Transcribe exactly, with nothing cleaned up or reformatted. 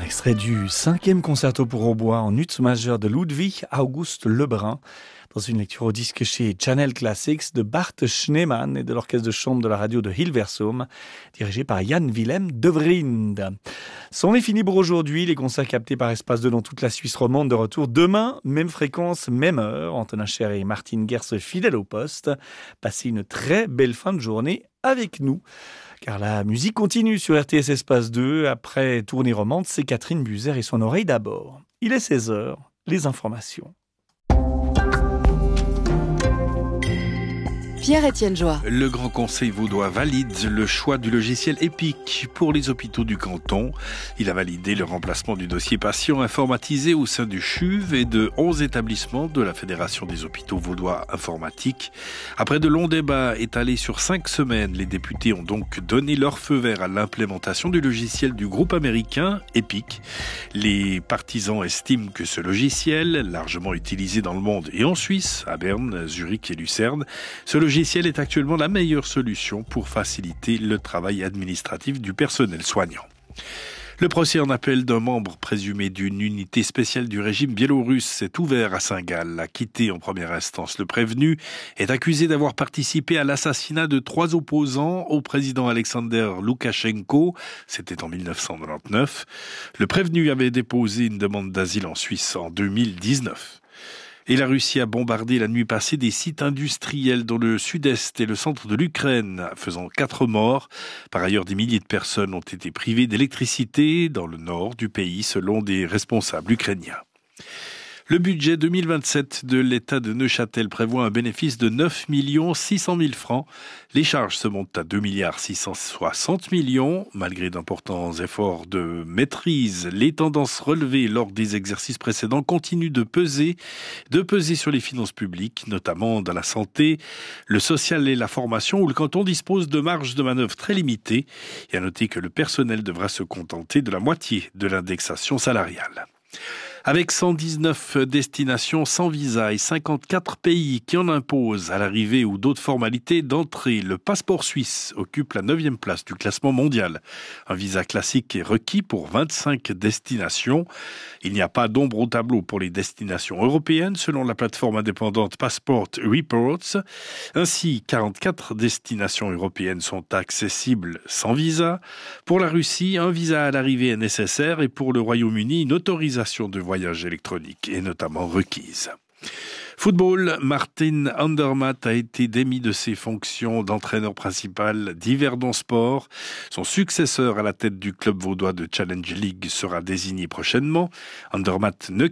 Extrait du cinquième concerto pour hautbois en ut majeur de Ludwig August Lebrun, dans une lecture au disque chez Channel Classics de Bart Schneemann et de l'orchestre de chambre de la radio de Hilversum, dirigé par Jan Willem de Vriend. C'en est fini pour aujourd'hui. Les concerts captés par Espace deux dans toute la Suisse romande de retour demain, même fréquence, même heure. Antonin Cher et Martine Gers fidèles au poste. Passez une très belle fin de journée avec nous. Car la musique continue sur R T S Espace deux. Après Tournée romande, c'est Catherine Buzer et son oreille d'abord. Il est seize heures, les informations. Pierre-Étienne Joie. Le Grand Conseil vaudois valide le choix du logiciel EPIC pour les hôpitaux du canton. Il a validé le remplacement du dossier patient informatisé au sein du C H U V et de onze établissements de la Fédération des hôpitaux vaudois informatiques. Après de longs débats étalés sur cinq semaines, les députés ont donc donné leur feu vert à l'implémentation du logiciel du groupe américain EPIC. Les partisans estiment que ce logiciel, largement utilisé dans le monde et en Suisse, à Berne, Zurich et Lucerne, ce logiciel Le logiciel est actuellement la meilleure solution pour faciliter le travail administratif du personnel soignant. Le procès en appel d'un membre présumé d'une unité spéciale du régime biélorusse s'est ouvert à Saint-Gall. Acquitté en première instance, le prévenu est accusé d'avoir participé à l'assassinat de trois opposants au président Alexander Loukachenko. C'était en dix-neuf cent quatre-vingt-dix-neuf. Le prévenu avait déposé une demande d'asile en Suisse en deux mille dix-neuf. Et la Russie a bombardé la nuit passée des sites industriels dans le sud-est et le centre de l'Ukraine, faisant quatre morts. Par ailleurs, des milliers de personnes ont été privées d'électricité dans le nord du pays, selon des responsables ukrainiens. Le budget deux mille vingt-sept de l'État de Neuchâtel prévoit un bénéfice de neuf millions six cent mille francs. Les charges se montent à deux milliards six cent soixante millions. Malgré d'importants efforts de maîtrise, les tendances relevées lors des exercices précédents continuent de peser, de peser sur les finances publiques, notamment dans la santé, le social et la formation, où le canton dispose de marges de manœuvre très limitées. Et à noter que le personnel devra se contenter de la moitié de l'indexation salariale. Avec cent dix-neuf destinations sans visa et cinquante-quatre pays qui en imposent à l'arrivée ou d'autres formalités d'entrée, le passeport suisse occupe la neuvième place du classement mondial. Un visa classique est requis pour vingt-cinq destinations. Il n'y a pas d'ombre au tableau pour les destinations européennes, selon la plateforme indépendante Passport Reports. Ainsi, quarante-quatre destinations européennes sont accessibles sans visa. Pour la Russie, un visa à l'arrivée est nécessaire et pour le Royaume-Uni, une autorisation de voyage électronique est notamment requise. Football, Martin Andermatt a été démis de ses fonctions d'entraîneur principal d'Yverdon Sport. Son successeur à la tête du club vaudois de Challenge League sera désigné prochainement. Andermatt ne